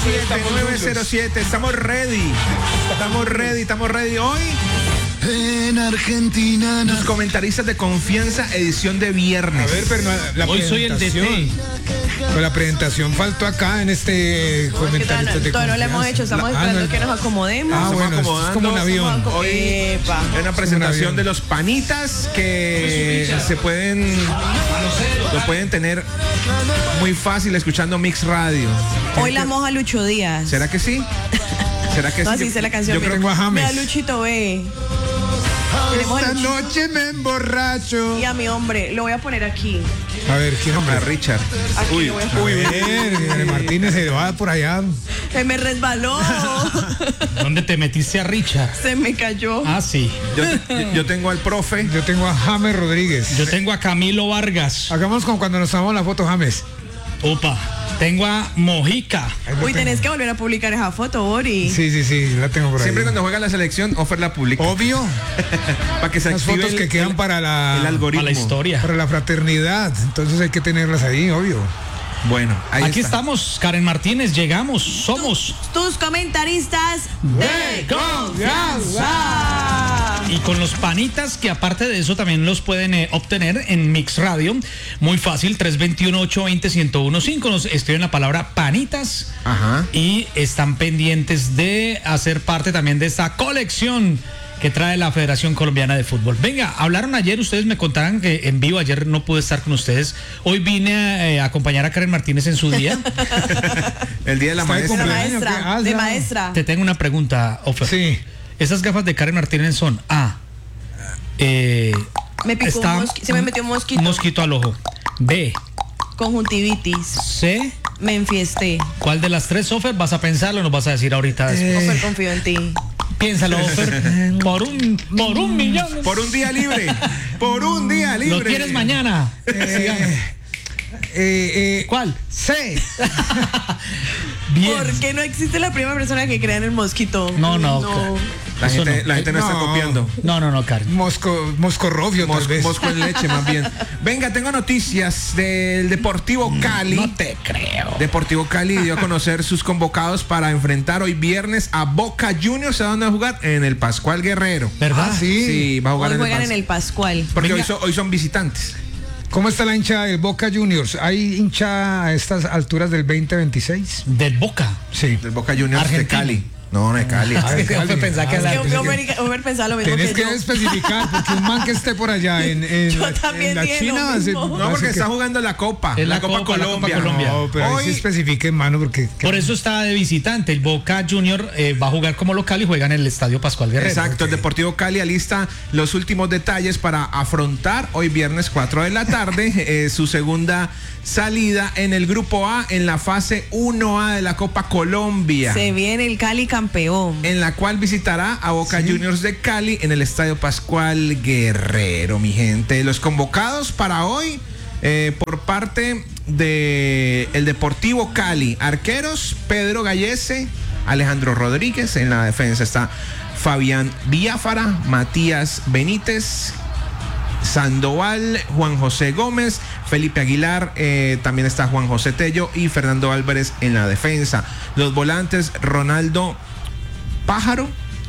907. Estamos ready. Hoy en Argentina. los comentaristas de confianza, edición de viernes. A ver, pero hoy soy el DT. Pero la presentación faltó acá en este comentarista de todavía no lo hemos hecho, estamos esperando que nos acomodemos. Bueno, es como un avión. Hoy hay una presentación de los panitas que lo pueden tener muy fácil escuchando Mix Radio. Hoy la moja Lucho Díaz. ¿Será que sí? No, sí? así dice la canción. Yo creo que a Mira, James. Luchito, ve. Esta noche me emborracho. Y a mi hombre, lo voy a poner aquí. A ver, ¿quién hombre? A Richard. Aquí lo voy a poner. Bien, Martínez se va por allá. Se me resbaló. ¿Dónde te metiste a Richard? Se me cayó. Ah, sí. Yo tengo al profe. Yo tengo a James Rodríguez. Yo tengo a Camilo Vargas. Hagamos como cuando nos tomamos la foto, James. Opa. Tengo a Mojica. Uy, tenés que volver a publicar esa foto, Ori. Sí, la tengo por ahí. Siempre cuando juega la selección, Offer la publica. Obvio. Para que se Las active fotos que quedan para el para algoritmo. la historia. Para la fraternidad. Entonces hay que tenerlas ahí, obvio. Bueno, Aquí estamos, Karen Martínez, llegamos, somos tus comentaristas de confianza. Y con los panitas, que aparte de eso también los pueden obtener en Mix Radio. Muy fácil, 321-820-1015. Nos escriben la palabra panitas. Ajá. Y están pendientes de hacer parte también de esta colección que trae la Federación Colombiana de Fútbol. Venga, hablaron ayer, ustedes me contaban que en vivo, ayer no pude estar con ustedes. Hoy vine a acompañar a Karen Martínez en su día. El día de la maestra. De maestra. Te tengo una pregunta, Ofer. Sí. Esas gafas de Karen Martínez son A. Me picó se me metió un mosquito. Un mosquito al ojo. B. Conjuntivitis. C. Me enfiesté. ¿Cuál de las tres, Ofer? ¿Vas a pensarlo o nos vas a decir ahorita después? Ofer, confío en ti. Piénsalo, Ofer. Por un millón. Por un día libre. Por un día libre. ¿Lo quieres mañana? ¿Cuál? C. Bien. ¿Por qué no existe la primera persona que crea en el mosquito? No. La gente no está copiando. No, Karen. Moscorrofio, tal vez. Mosco en leche, más bien. Venga, tengo noticias del Deportivo Cali. No te creo. Deportivo Cali dio a conocer sus convocados para enfrentar hoy viernes a Boca Juniors. ¿A dónde va a jugar? En el Pascual Guerrero. ¿Verdad? Sí, va a jugar Hoy en juegan el en el Pascual. Porque Venga. hoy son visitantes. ¿Cómo está la hincha del Boca Juniors? ¿Hay hincha a estas alturas del 2026? Del Boca. Sí. Del Boca Juniors Argentino. de Cali. No, de Cali. Ofer pensaba que Homer pensaba lo mismo Tenés que que yo. especificar, porque un man que esté por allá en Yo también la dije China lo va a ser- mismo. No, porque así está que- jugando la Copa. Es la Copa Copa Colombia. Colombia. No, pero ahí Hoy- sí especifique, mano, porque... Por eso está de visitante. El Boca Junior va a jugar como local y juega en el Estadio Pascual Guerrero. Exacto, el Deportivo Cali alista los últimos detalles para afrontar hoy viernes 4 de la tarde su segunda salida en el Grupo A en la fase 1A de la Copa Colombia, Se viene el Cali campeón. en la cual visitará a Boca Juniors de Cali en el Estadio Pascual Guerrero, mi gente. Los convocados para hoy por parte de el Deportivo Cali: arqueros Pedro Gallese, Alejandro Rodríguez. En la defensa está Fabián Biafara, Matías Benítez, Sandoval, Juan José Gómez, Felipe Aguilar, también está Juan José Tello y Fernando Álvarez en la defensa. Los volantes: Ronaldo Pájaro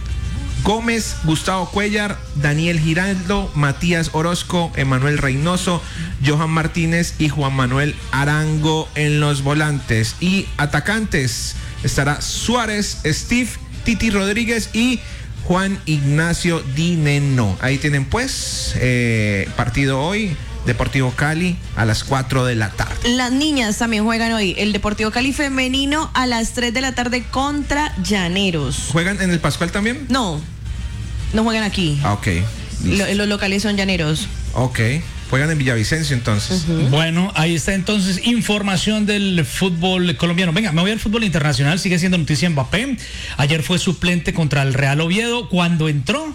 Gómez, Gustavo Cuellar, Daniel Giraldo, Matías Orozco, Emanuel Reynoso, Johan Martínez y Juan Manuel Arango en los volantes. Y atacantes estará Suárez, Steve, Titi Rodríguez y Juan Ignacio Dineno. Ahí tienen pues partido hoy, Deportivo Cali a las 4 de la tarde. Las niñas también juegan hoy. El Deportivo Cali femenino a las 3 de la tarde contra Llaneros. ¿Juegan en el Pascual también? No juegan aquí. Ah, ok. Listo. Los locales son Llaneros. Ok. Juegan en Villavicencio entonces. Bueno, ahí está entonces información del fútbol colombiano. Venga, me voy al fútbol internacional. Sigue siendo noticia Mbappé. Ayer fue suplente contra el Real Oviedo. Cuando entró,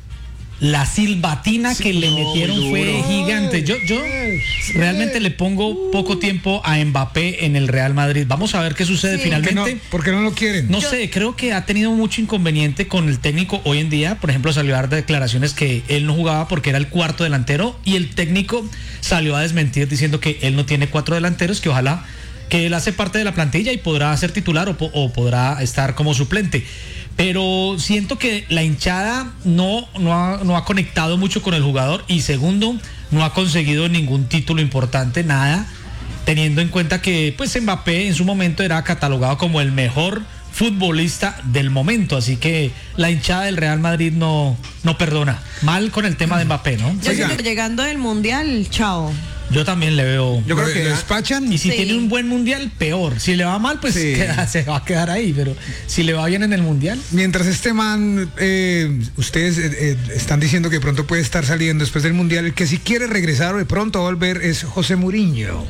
la silbatina que le metieron fue gigante. Yo realmente le pongo poco tiempo a Mbappé en el Real Madrid. Vamos a ver qué sucede finalmente. ¿Por qué no lo quieren? No sé, creo que ha tenido mucho inconveniente con el técnico hoy en día. Por ejemplo, salió a dar declaraciones que él no jugaba porque era el cuarto delantero y el técnico salió a desmentir diciendo que él no tiene cuatro delanteros, que ojalá que él hace parte de la plantilla y podrá ser titular o podrá estar como suplente. Pero siento que la hinchada no ha conectado mucho con el jugador, y segundo, no ha conseguido ningún título importante, nada, teniendo en cuenta que pues Mbappé en su momento era catalogado como el mejor futbolista del momento, así que la hinchada del Real Madrid no perdona. Mal con el tema de Mbappé, ¿no? Yo siento que llegando del Mundial, chao. Yo también le veo. Yo creo que lo despachan. Y si Sí. tiene un buen mundial, peor. Si le va mal, pues Sí. se va a quedar ahí. Pero si le va bien en el mundial. Mientras este man, ustedes están diciendo que pronto puede estar saliendo después del Mundial, el que si quiere regresar o de pronto volver es José Mourinho.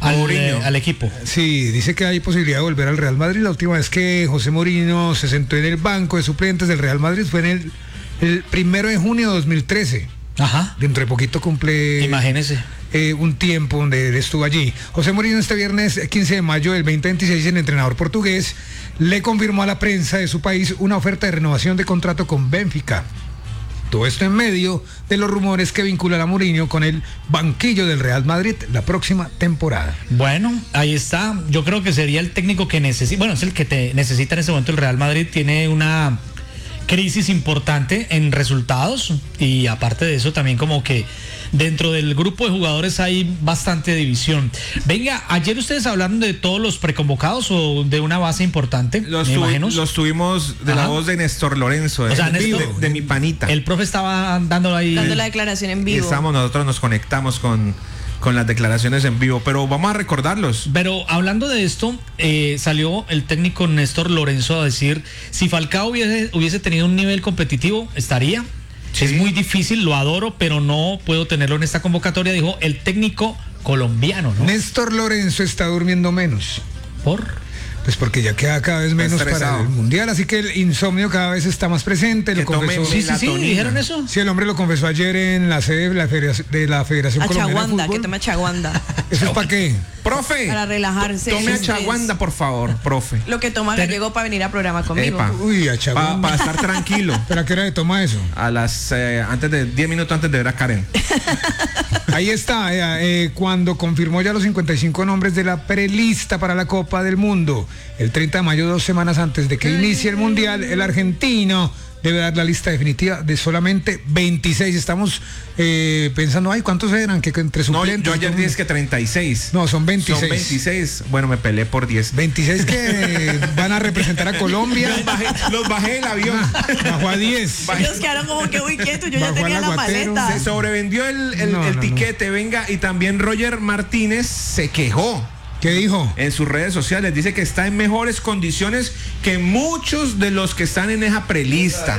Al equipo. Sí, dice que hay posibilidad de volver al Real Madrid. La última vez que José Mourinho se sentó en el banco de suplentes del Real Madrid fue en el 1 de junio de 2013. Ajá. Dentro de poquito cumple Imagínese. un tiempo donde él estuvo allí. José Mourinho este viernes 15 de mayo del 2026, el entrenador portugués le confirmó a la prensa de su país una oferta de renovación de contrato con Benfica. Todo esto en medio de los rumores que vinculan a Mourinho con el banquillo del Real Madrid la próxima temporada. Bueno, ahí está. Yo creo que sería el técnico que necesita. Bueno, es el que te necesita en ese momento el Real Madrid. Tiene una crisis importante en resultados, y aparte de eso también como que dentro del grupo de jugadores hay bastante división. Venga, ayer ustedes hablaron de todos los preconvocados o de una base importante, Los tuvimos de la Ajá. voz de Néstor Lorenzo, O sea, Néstor, de mi panita. El profe estaba dando ahí. Dando la declaración en Y vivo. nosotros nos conectamos con las declaraciones en vivo, pero vamos a recordarlos. Pero hablando de esto, salió el técnico Néstor Lorenzo a decir, si Falcao hubiese tenido un nivel competitivo, estaría. Sí. Es muy difícil, lo adoro, pero no puedo tenerlo en esta convocatoria, dijo el técnico colombiano, ¿no? Néstor Lorenzo está durmiendo menos. Por Pues porque ya queda cada vez menos estresado. para el Mundial, así que el insomnio cada vez está más presente. Que Lo confesó. tome sí, melatonina. dijeron eso. Sí, el hombre lo confesó ayer en la sede de la Federación Colombiana de Achaguanda, que Fútbol. toma achaguanda. ¿Eso es para qué? Profe, Para relajarse. tome el achaguanda, por favor, profe. Lo que toma Gallego para venir a programa conmigo. Epa. Uy, Achaguanda. Para estar tranquilo. ¿Pero a qué hora de toma eso? A las 10 minutos antes de ver a Karen. Ahí está, cuando confirmó ya los 55 nombres de la prelista para la Copa del Mundo. El 30 de mayo, 2 semanas antes de que inicie el Mundial, el argentino debe dar la lista definitiva de solamente 26. Estamos pensando, ay, ¿cuántos eran? Que entre No, suplentes. yo ayer todo- dije que 36. No, son 26. Son 26. Bueno, me peleé por 10. 26 que van a representar a Colombia. Los bajé del avión. Bajó a 10. Ellos quedaron como que muy quietos, yo ya Bajó al tenía la aguatero. maleta. Se sobrevendió el No, no, tiquete, venga, y también Roger Martínez se quejó ¿Qué dijo? en sus redes sociales. Dice que está en mejores condiciones que muchos de los que están en esa prelista.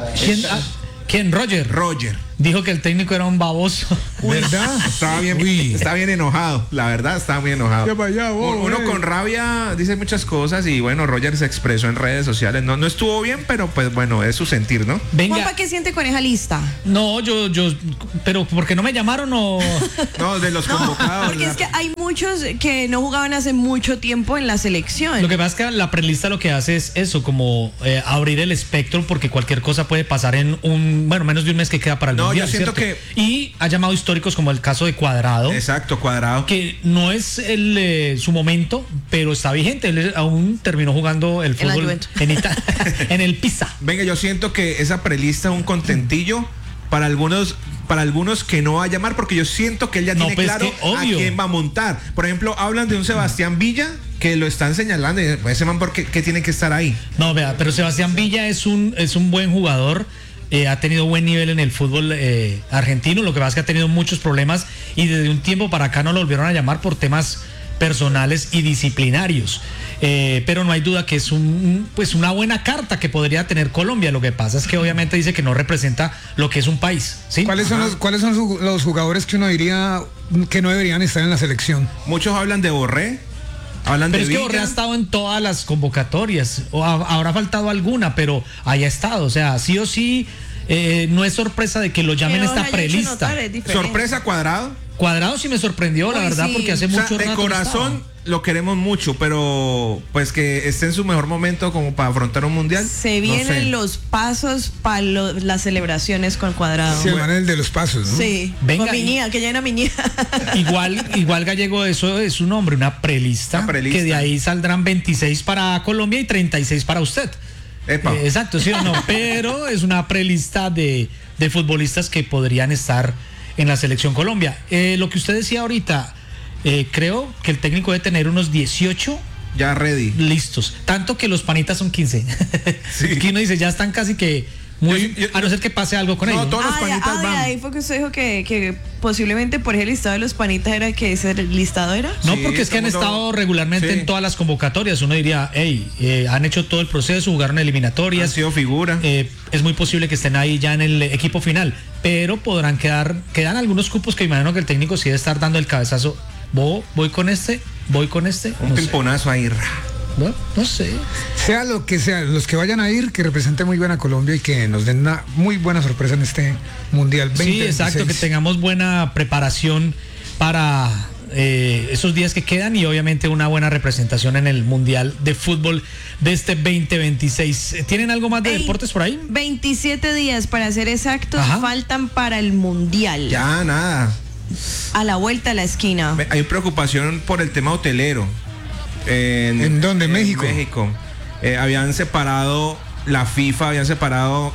¿Quién? Roger. Roger. Dijo que el técnico era un baboso. ¿Verdad? Estaba bien, Uy. está bien enojado, la verdad, estaba muy enojado. Ya para allá, vos, Uno con rabia dice muchas cosas, y bueno, Roger se expresó en redes sociales. No estuvo bien, pero pues bueno, es su sentir, ¿no? Venga. Juanpa, ¿qué siente con esa lista? No, pero ¿por qué no me llamaron o...? No, de los No, convocados. porque es que hay muchos que no jugaban hace mucho tiempo en la selección. Lo que pasa es que la prelista lo que hace es eso, como abrir el espectro, porque cualquier cosa puede pasar en menos de un mes que queda para el No, Mundial, yo siento ¿cierto? Y ha llamado históricos como el caso de Cuadrado, Exacto, Cuadrado. que no es su momento, pero está vigente. Él aún terminó jugando el En la fútbol Juventus. en el Pisa. Venga, yo siento que esa prelista es un contentillo para algunos que no va a llamar, porque yo siento que él ya No, tiene pues claro que obvio. a quién va a montar. Por ejemplo, hablan de un Sebastián Villa que lo están señalando, y ese man, ¿por qué tiene que estar ahí? No, vea, pero Sebastián Villa es un buen jugador. Ha tenido buen nivel en el fútbol argentino. Lo que pasa es que ha tenido muchos problemas, y desde un tiempo para acá no lo volvieron a llamar por temas personales y disciplinarios. Pero no hay duda que es una buena carta que podría tener Colombia. Lo que pasa es que obviamente dice que no representa lo que es un país, ¿sí? ¿Cuáles son los jugadores que uno diría que no deberían estar en la selección? Muchos hablan de Borré, hablan Pero de es que Villa. Borré ha estado en todas las convocatorias, o habrá faltado alguna, pero haya estado. O sea, sí o sí, no es sorpresa de que lo llamen Que a esta no haya hecho prelista. notar, es diferente. Sorpresa, Cuadrado. Cuadrado sí me sorprendió, la Uy, verdad, sí. porque hace O sea, mucho de rato no corazón, estaba. lo queremos mucho, pero pues que esté en su mejor momento como para afrontar un mundial. Se no vienen sé. los pasos para las celebraciones con Cuadrado. Sí, el man es el de los pasos, ¿no? Sí, Venga, con Miñía, que ya era Miñía. Igual Gallego, eso es un nombre, una prelista, Una prelista. que de ahí saldrán 26 para Colombia y 36 para usted. Epa. Exacto, sí o no, pero es una prelista de futbolistas que podrían estar en la selección Colombia. Lo que usted decía ahorita, creo que el técnico debe tener unos 18 Ya ready. listos, tanto que los panitas son 15. Sí. Que uno dice, ya están casi que muy, Yo- a no ser que pase algo con No, ellos. todos los panitas de van. ahí fue que usted dijo que posiblemente por ese listado de los panitas era que ese listado era. No, Sí, porque es que han todo el mundo- estado regularmente Sí. en todas las convocatorias. Uno diría, hey, han hecho todo el proceso, jugaron Han eliminatorias. sido figura. Es muy posible que estén ahí ya en el equipo final, pero quedan algunos cupos que imagino que el técnico sí debe estar dando el cabezazo. Voy con este. Un no sé. pimponazo ahí. No sé. Sea lo que sea, los que vayan a ir, que representen muy bien a Colombia y que nos den una muy buena sorpresa en este Mundial 2026. Sí, exacto, que tengamos buena preparación para esos días que quedan y obviamente una buena representación en el Mundial de Fútbol de este 2026. ¿Tienen algo más de deportes por ahí? 27 días para ser exactos, Ajá. faltan para el Mundial. Ya, nada. A la vuelta a la esquina. Hay preocupación por el tema hotelero. ¿En dónde? ¿México? México. Habían separado, la FIFA habían separado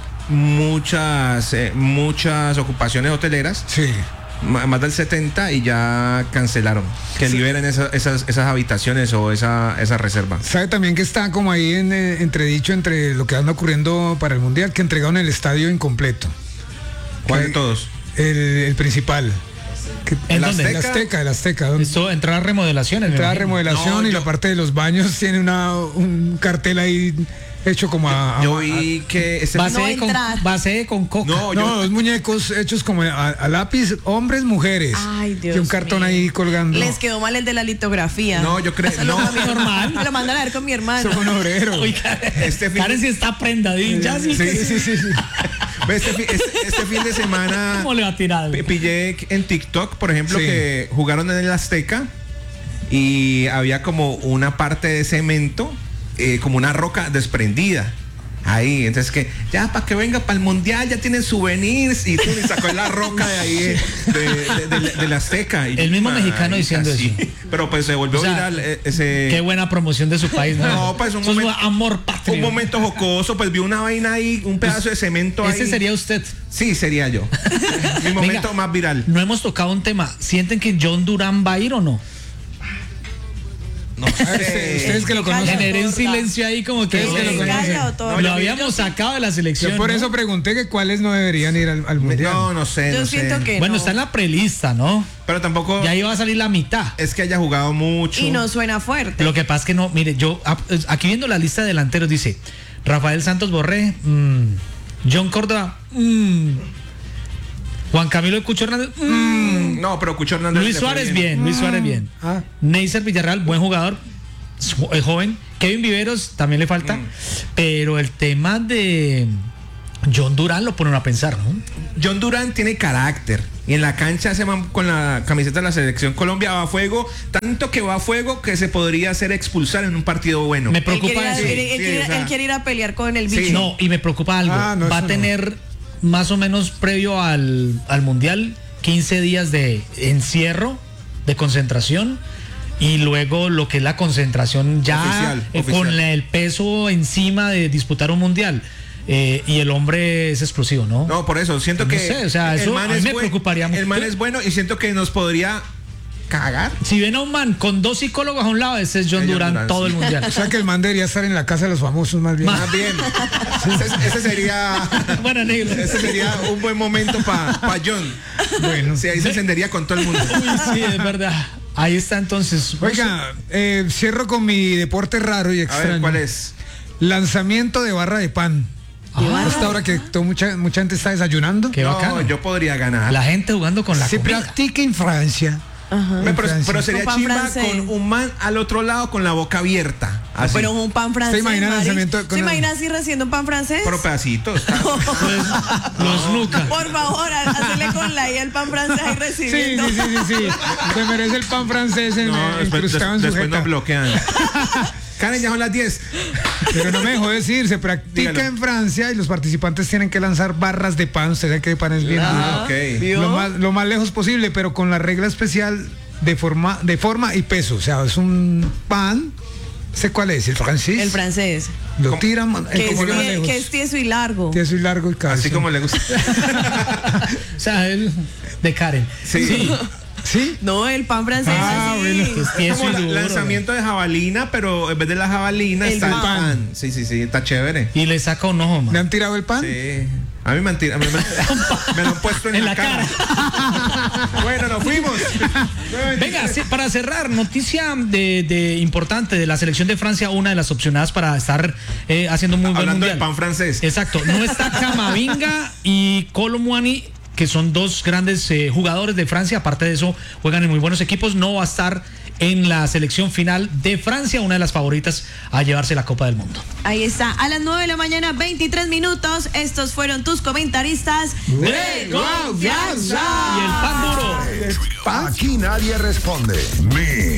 muchas ocupaciones hoteleras, Sí. más del 70, y ya cancelaron. Que liberen esas habitaciones o esa reserva. Sabe también que está como ahí en entredicho entre lo que anda ocurriendo para el Mundial, que entregaron el estadio incompleto. ¿Cuál de todos? El principal. ¿En ¿El dónde? El Azteca. Donde Esto, entrar a remodelaciones. me entrada imagino. remodelación No, y yo- la parte de los baños tiene un cartel ahí hecho como Yo vi que ese No entrar. Base con coca. No, No, yo- los muñecos hechos como a lápiz, hombres, mujeres. Ay, Dios Y un cartón mío. ahí colgando. Les quedó mal el de la litografía. No, yo creo- Eso lo no. cambió. Normal. Me lo mandan a ver con mi hermano. Son un obrero. Oiga, Este fin- Karen sí está prendadilla. Sí, Sí. Ve, este fin de semana ¿Cómo le va a tirar? pillé en TikTok, por ejemplo, Sí. que jugaron en el Azteca y había como una parte de cemento, como una roca desprendida. Ahí, entonces que ya para que venga para el mundial ya tienen souvenirs y tú le sacó la roca de ahí de la Azteca. Y El mismo mexicano diciendo sí. eso. Pero pues se volvió O sea, viral ese. Qué buena promoción de su país. No, pues un Eso es momento- amor patrio. Un momento jocoso, pues vi una vaina ahí, un pedazo de cemento ahí. Ese sería usted. Sí, sería yo. Mi momento Venga, más viral. No hemos tocado un tema. ¿Sienten que John Durán va a ir o no? No sé. Ustedes que lo Calla, conocen. Generé un torta. silencio ahí como que Ustedes que lo Calla, conocen. otorga. lo habíamos sacado de la selección. Yo por ¿no? eso pregunté que cuáles no deberían ir al Mundial. No sé. Yo no siento sé. que Bueno, no. está en la prelista, ¿no? Pero tampoco Ya iba a salir la mitad. es que haya jugado mucho. Y no suena fuerte. Lo que pasa es que no, mire, yo aquí viendo la lista de delanteros dice Rafael Santos Borré, John Córdoba, Juan Camilo El Cucho Hernández, No, pero Cucho Hernández. Luis le fue Suárez bien, Luis Suárez bien. Ah. Neisser Villarreal, buen jugador, es joven. Kevin Viveros también le falta. Pero el tema de John Durán lo ponen a pensar, ¿no? John Durán tiene carácter. Y en la cancha se van con la camiseta de la selección Colombia, va a fuego. Tanto que va a fuego que se podría hacer expulsar en un partido bueno. Me Él quiere, preocupa ir a- eso. él quiere ir a pelear con el bicho. Sí. No, y me preocupa algo. Ah, no, va eso a tener más o menos previo al Mundial 15 días de encierro, de concentración. Y luego lo que es la concentración ya Oficial. con el peso encima de disputar un mundial. Y el hombre es explosivo, ¿no? No, por eso, siento No que sé, o sea, eso a mí me preocuparía mucho. El man es bueno y siento que nos podría cagar. Si ven a un man con dos psicólogos a un lado, ese es John John Durán Durán, todo sí. el mundial. O sea que el man debería estar en la casa de los famosos más bien. Más bien. Ese sería. Bueno, negro. Ese sería un buen momento para John. Bueno. Sí, ahí se encendería con todo el mundo. Uy, sí, es verdad. Ahí está entonces. Oiga, cierro con mi deporte raro y A extraño. ver, ¿cuál es? Lanzamiento de barra de pan. Hasta ahora que mucha gente está desayunando. Qué bacano. No, yo podría ganar. La gente jugando con la Se comida. practica en Francia. Pero sería Con pan chimba francés. con un man al otro lado con la boca abierta. Así. Pero un pan francés. ¿Se imagina el Mari? lanzamiento con ¿Se el- imagina así recibiendo un pan francés? Por pedacitos. Los nuca. Por favor, hacerle con la I al pan francés y Sí, recibiendo. sí. Se merece el pan francés incrustado en su después jeta. nos bloquean. Karen, ya son las 10. Pero no me dejó decir, se practica Dígalo. en Francia y los participantes tienen que lanzar barras de pan. Usted sabe que el pan es bien duro. Ok. ¿Vio? Lo más lejos posible, pero con la regla especial de forma y peso. O sea, es un pan. ¿Sé cuál es? El francés. El francés. Lo tiran Que como más lejos. es tieso y largo. Tieso y largo y casi. Así como le gusta. O sea, el de Karen. Sí. ¿Sí? No, el pan francés Ah, así. bueno. Que es tieso Como y duro. lanzamiento de jabalina, pero en vez de la jabalina El está el pan. pan. Sí, está chévere. Y le saca un ojo, ¿Le man. han tirado el pan? Sí. A mí me lo han puesto en la cara. Bueno, nos fuimos. Venga, sí, para cerrar, noticia de importante de la selección de Francia, una de las opcionadas para estar haciendo un muy buen Hablando mundial. del pan francés. Exacto, no está Camavinga y Kolo Muani, que son dos grandes jugadores de Francia, aparte de eso juegan en muy buenos equipos, no va a estar en la selección final de Francia, una de las favoritas a llevarse la Copa del Mundo. Ahí está, a las 9 de la mañana, 23 minutos. Estos fueron tus comentaristas de Confianza. Y el pan duro. Aquí nadie responde.